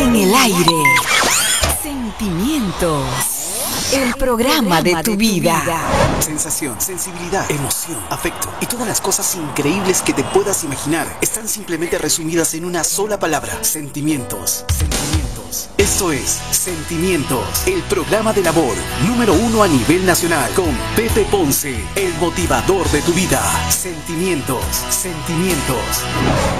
En el aire. Sentimientos. El programa de tu vida. Sensación, sensibilidad, emoción, afecto y todas las cosas increíbles que te puedas imaginar están simplemente resumidas en una sola palabra: sentimientos. Sentimientos. Esto es Sentimientos, el programa de labor número 1 a nivel nacional, con Pepe Ponce, el motivador de tu vida. Sentimientos, sentimientos.